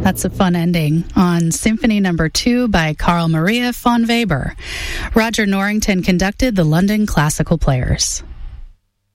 That's a fun ending on Symphony No. 2 by Carl Maria von Weber. Roger Norrington conducted the London Classical Players.